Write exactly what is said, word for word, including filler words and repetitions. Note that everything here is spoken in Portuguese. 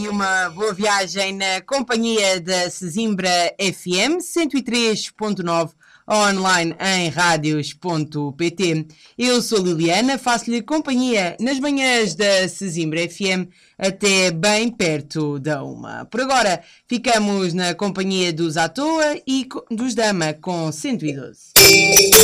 uma boa viagem na companhia da Sesimbra F M cento e três ponto nove online em radios ponto pt. Eu sou Liliana, faço-lhe companhia nas manhãs da Sesimbra F M até bem perto da uma. Por agora, ficamos na companhia dos À Toa e dos Dama com cento e doze.